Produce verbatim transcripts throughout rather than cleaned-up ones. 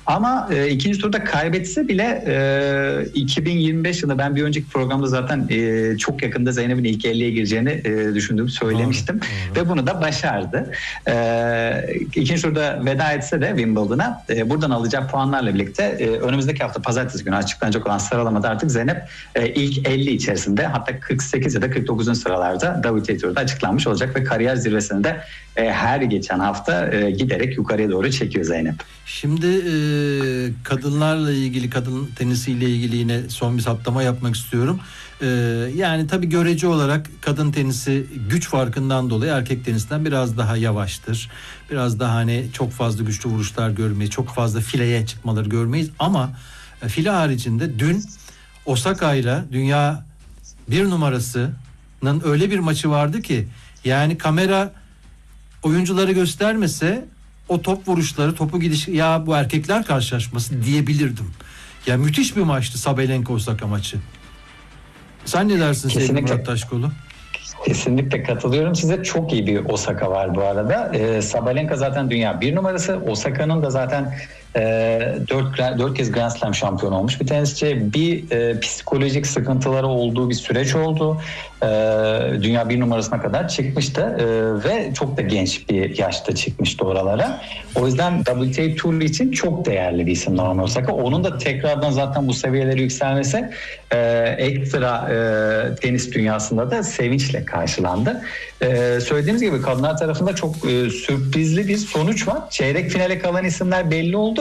Ama e, ikinci turda kaybetse bile e, iki bin yirmi beş yılında ben bir önceki programda zaten e, çok yakında Zeynep'in ilk elliye gireceğini e, düşündüğümü söylemiştim. Doğru, doğru. Ve bunu da başardı. E, ikinci turda veda etse de Wimbledon'a e, buradan alacağı puanlarla birlikte e, önümüzdeki hafta pazartesi günü açıklanacak olan sıralamada artık Zeynep e, ilk elli içerisinde, hatta kırk sekiz ya da kırk dokuzuncu sıralarda W T A Tour'da açıklanmış olacak ve kariyer zirvesinde e, her geçen hafta e, giderek yukarıya doğru çekiyor Zeynep. Şimdi e, kadınlarla ilgili, kadın tenisiyle ilgili yine son bir saptama yapmak istiyorum. E, yani tabii görece olarak kadın tenisi güç farkından dolayı erkek tenisinden biraz daha yavaştır. Biraz daha hani çok fazla güçlü vuruşlar görmeyiz, çok fazla fileye çıkmaları görmeyiz. Ama e, file haricinde dün Osaka'yla dünya bir numarasının öyle bir maçı vardı ki, yani kamera oyuncuları göstermese o top vuruşları, topu gidiş, ya bu erkekler karşılaşması diyebilirdim. Ya müthiş bir maçtı Sabalenka Osaka maçı. Sen ne dersin sevgili Murat Taşkolu? Kesinlikle katılıyorum size. Çok iyi bir Osaka var bu arada. Ee, Sabalenka zaten dünya bir numarası. Osaka'nın da zaten e, dört, dört kez Grand Slam şampiyonu olmuş bir tenisçi. Bir e, psikolojik sıkıntıları olduğu bir süreç oldu. E, dünya bir numarasına kadar çıkmıştı. E, ve çok da genç bir yaşta çıkmıştı oralara. O yüzden W T A Tour için çok değerli bir isim Naomi Osaka. Onun da tekrardan zaten bu seviyelere yükselmesi e, ekstra e, tenis dünyasında da sevinçle karşılandı. Ee, söylediğimiz gibi kadınlar tarafında çok e, sürprizli bir sonuç var. Çeyrek finale kalan isimler belli oldu.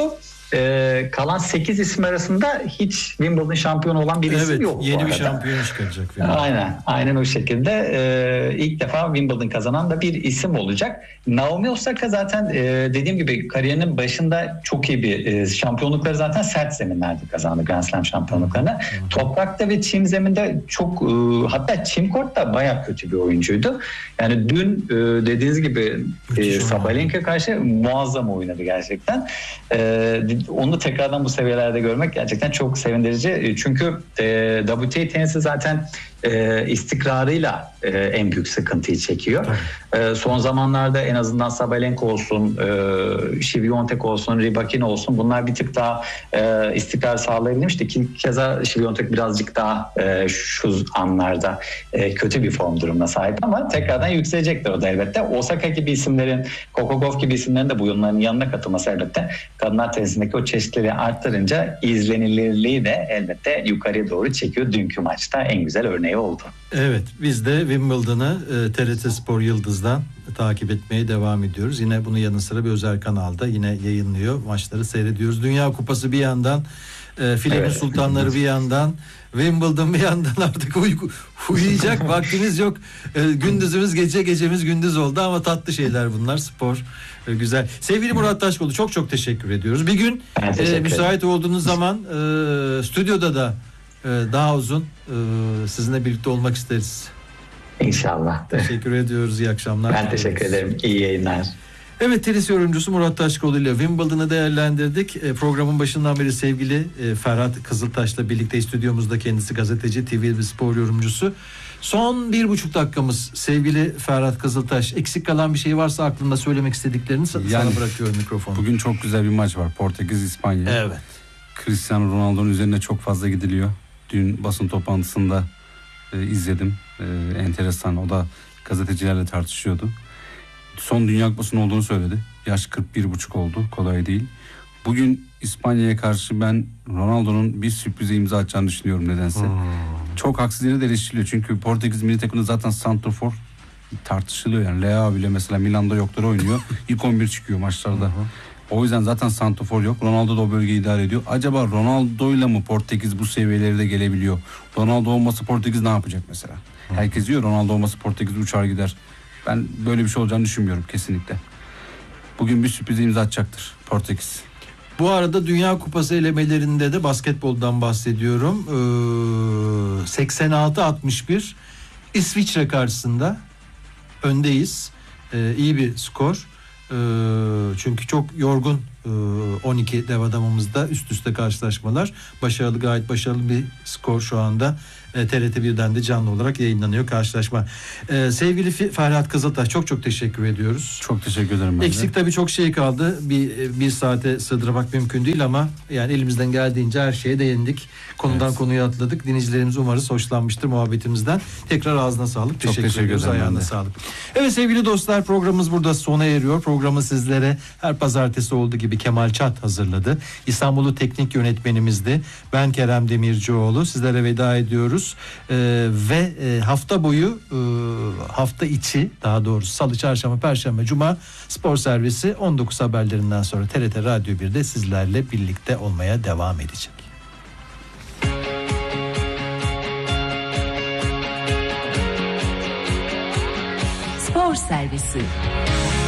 Ee, kalan sekiz isim arasında hiç Wimbledon şampiyonu olan bir isim evet, yok. Yeni bir şampiyon çıkacak. Aynen, aynen o şekilde. Ee, ilk defa Wimbledon kazanan da bir isim olacak. Naomi Osaka zaten e, dediğim gibi kariyerinin başında çok iyi bir e, şampiyonlukları zaten sert zeminlerde kazandı, Grand Slam şampiyonluklarını. Hmm. Toprakta ve çim zeminde çok e, hatta çim kortta bayağı kötü bir oyuncuydu. Yani dün e, dediğiniz gibi e, Sabalenka karşı muazzam oynadı gerçekten. E, onu tekrardan bu seviyelerde görmek gerçekten çok sevindirici. Çünkü e, W T A tenisi zaten e, istikrarıyla e, en büyük sıkıntıyı çekiyor. E, son zamanlarda en azından Sabalenka olsun, e, Świątek olsun, Rybakina olsun, bunlar bir tık daha e, istikrar sağlayabilmişti. Ki keza Świątek birazcık daha e, şu anlarda e, kötü bir form durumuna sahip ama tekrardan yükselecektir o da elbette. Osaka gibi isimlerin, Kokogov gibi isimlerin de bu oyunların yanına katılması elbette kadınlar tenisindeki o çeşitliliği arttırınca izlenilirliği de elbette yukarıya doğru çekiyor. Dünkü maçta en güzel örneği oldu. Evet, biz de Wimbledon'ı e, T R T Spor Yıldız'dan takip etmeye devam ediyoruz. Yine bunun yanı sıra bir özel kanalda yine yayınlıyor. Maçları seyrediyoruz. Dünya Kupası bir yandan, e, Filenin evet. Sultanları bir yandan, Wimbledon bir yandan, artık uyku, uyuyacak vaktimiz yok. E, gündüzümüz gece, gecemiz gündüz oldu ama tatlı şeyler bunlar. Spor e, güzel. Sevgili Murat Taşkolu, çok çok teşekkür ediyoruz. Bir gün e, müsait olduğunuz zaman e, stüdyoda da e, daha uzun e, sizinle birlikte olmak isteriz. İnşallah. Teşekkür ediyoruz. İyi akşamlar. Ben teşekkür ederim. İyi yayınlar. Evet, tenis yorumcusu Murat Taşkolu ile Wimbledon'ı değerlendirdik. E, programın başından beri sevgili e, Ferhat Kızıltaş'la birlikte stüdyomuzda, kendisi gazeteci, T V ve spor yorumcusu. Son bir buçuk dakikamız sevgili Ferhat Kızıltaş. Eksik kalan bir şey varsa aklında söylemek istediklerini sana yani, bırakıyorum mikrofonu. Bugün çok güzel bir maç var. Portekiz-İspanya. Evet. Cristiano Ronaldo'nun üzerine çok fazla gidiliyor. Dün basın toplantısında e, izledim. E, enteresan. O da gazetecilerle tartışıyordu. Son Dünya Kupası'nın olduğunu söyledi. Yaş kırk bir buçuk oldu. Kolay değil. Bugün İspanya'ya karşı ben Ronaldo'nun bir sürprize imza atacağını düşünüyorum nedense. Hmm. Çok haksız yere de eleştiriliyor. Çünkü Portekiz milli takımında zaten santrafor tartışılıyor. Yani Leao bile mesela Milan'da yokları oynuyor. İlk on bir çıkıyor maçlarda. Hmm. O yüzden zaten santrafor yok. Ronaldo da o bölgeyi idare ediyor. Acaba Ronaldo'yla mı Portekiz bu seviyelere de gelebiliyor? Ronaldo olmasa Portekiz ne yapacak mesela? Hmm. Herkes diyor Ronaldo olmasa Portekiz uçar gider. Ben böyle bir şey olacağını düşünmüyorum kesinlikle. Bugün bir sürpriz imza atacaktır Portekiz. Bu arada Dünya Kupası elemelerinde de basketboldan bahsediyorum. Ee, seksen altı altmış bir İsviçre karşısında öndeyiz. Ee, iyi bir skor. Ee, çünkü çok yorgun e, on iki dev adamımızda üst üste karşılaşmalar. Başarılı, gayet başarılı bir skor şu anda. E, T R T birden de canlı olarak yayınlanıyor karşılaşma. E, sevgili Ferhat Kızıltaş, çok çok teşekkür ediyoruz. Çok teşekkür ederim. Ben Eksik de. tabii çok şey kaldı. Bir, bir saate sığdırmak mümkün değil ama yani elimizden geldiğince her şeye değindik. Konudan evet. konuya atladık. Dinleyicilerimiz umarız hoşlanmıştır muhabbetimizden. Tekrar ağzına sağlık. Çok teşekkür, teşekkür ediyoruz. Ayağına sağlık. Evet sevgili dostlar, programımız burada sona eriyor. Programı sizlere her pazartesi olduğu gibi Kemal Çat hazırladı. İstanbul'u teknik yönetmenimizdi. Ben Kerem Demircioğlu. Sizlere veda ediyoruz. Ee, ve e, hafta boyu e, hafta içi daha doğrusu Salı, Çarşamba, Perşembe, Cuma spor servisi on dokuz haberlerinden sonra T R T Radyo birde sizlerle birlikte olmaya devam edecek. Spor servisi.